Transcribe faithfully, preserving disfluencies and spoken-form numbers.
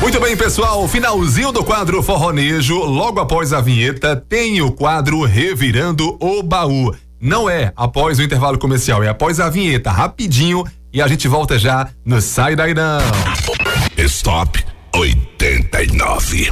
Muito bem, pessoal, finalzinho do quadro Forronejo, logo após a vinheta tem o quadro Revirando o Baú. Não é após o intervalo comercial, é após a vinheta, rapidinho, e a gente volta já no Sai Daí Não. Stop oitenta e nove.